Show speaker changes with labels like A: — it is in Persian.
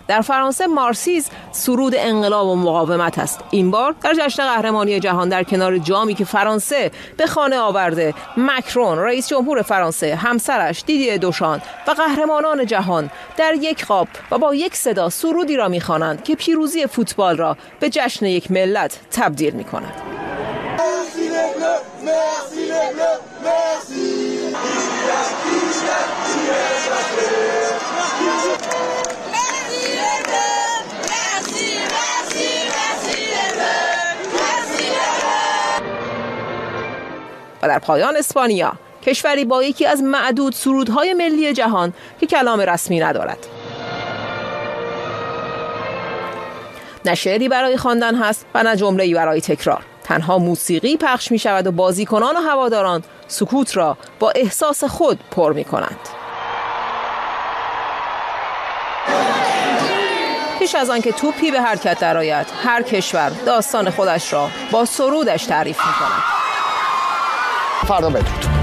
A: در فرانسه مارسیز سرود انقلاب و مقاومت است. این بار در جشن قهرمانی جهان در کنار جامی که فرانسه به خانه آورده، مکرون رئیس جمهور فرانسه، همسرش دیدیه دوشان و قهرمانان جهان در یک قاب و با یک صدا سرودی را می‌خوانند که پیروزی فوتبال را به جشن یک ملت تبدیل می‌کند. و در پایان اسپانیا، کشوری با یکی از معدود سرودهای ملی جهان که کلام رسمی ندارد. نه شعری برای خواندن هست و نه جمله‌ای برای تکرار. تنها موسیقی پخش می شود و بازیکنان و هواداران سکوت را با احساس خود پر می کنند. پیش از آن که توپی به حرکت درآید، هر کشور داستان خودش را با سرودش تعریف می کند.
B: فردا بدرود.